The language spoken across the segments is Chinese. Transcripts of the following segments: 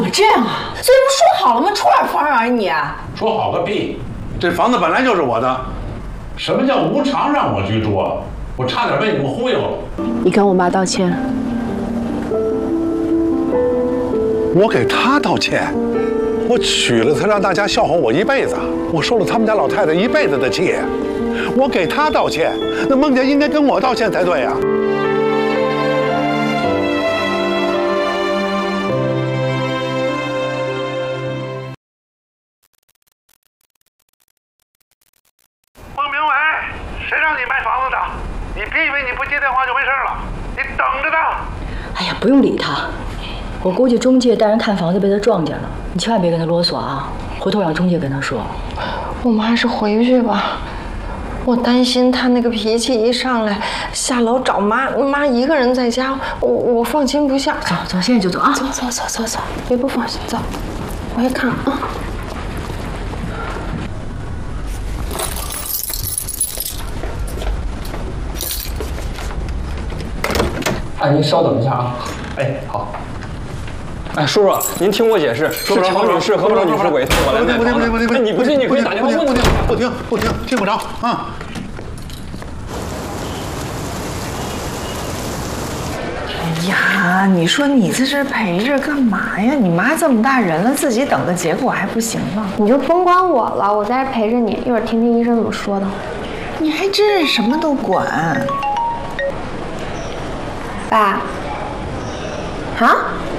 么这样啊？所以不说好了吗？出点风啊你！ 说好个屁！ 这房子本来就是我的。 什么叫无偿让我居住啊？我差点被你们忽悠了。 你跟我妈道歉。 我给她道歉。我娶了她，让大家笑话我一辈子。我受了他们家老太太一辈子的气。我给她道歉，那孟家应该跟我道歉才对呀。 孟明伟，谁让你卖房子的？你别以为你不接电话就没事了，你等着呢。 哎呀，不用理他，我估计中介带人看房子被他撞见了，你千万别跟他啰嗦啊，回头让中介跟他说。 我们还是回去吧，我担心他那个脾气一上来，下楼找妈，妈一个人在家，我放心不下。 走走，现在就走啊！ 走，别不放心，走，我也看啊。 哎，您稍等一下啊。哎，好。哎，叔叔，您听我解释，是乔女士和孟女士委托我来卖房子。哎，你不信你可以打电话问。 不听，听不着啊！ 哎呀，你说你在这陪着干嘛呀？你妈这么大人了，自己等个结果还不行吗？ 你就甭管我了，我在这陪着你，一会儿听听医生怎么说的。 你还真是什么都管。 爸，啊？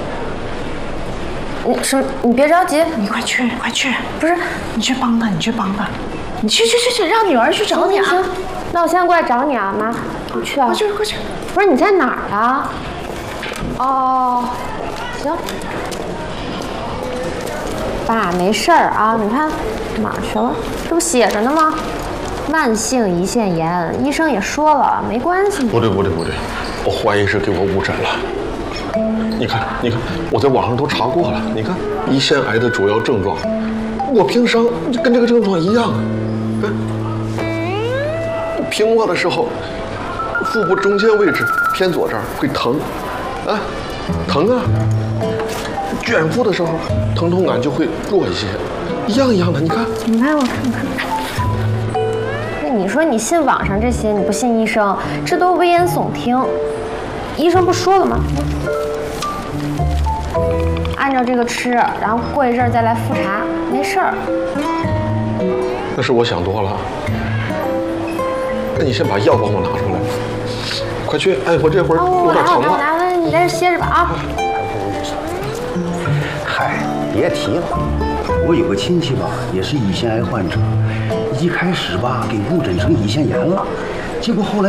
你别着急， 你快去！ 不是， 你去帮他，你去，让女儿去找你啊！ 行，那我现在过来找你啊，妈，我去啊！ 快去！ 不是你在哪儿啊？哦，行。爸，没事儿啊，你看哪儿去了？这不写着呢吗？慢性胰腺炎，医生也说了，没关系。 不对，我怀疑是给我误诊了。你看，我在网上都查过了。你看，胰腺癌的主要症状，我平常跟这个症状一样。平卧的时候，腹部中间位置偏左这儿会疼，疼啊。卷腹的时候，疼痛感就会弱一些，一样的。你看我看。那你说你信网上这些，你不信医生，这都危言耸听。医生不说了吗？按照这个吃，然后过一阵儿再来复查，没事儿。 那是我想多了。那你先把药帮我拿出来，快去！哎，我这会儿有点疼了。 我拿，你在这歇着吧啊。 嗨，别提了，我有个亲戚吧，也是胰腺癌患者，一开始吧给误诊成胰腺炎了，结果后来。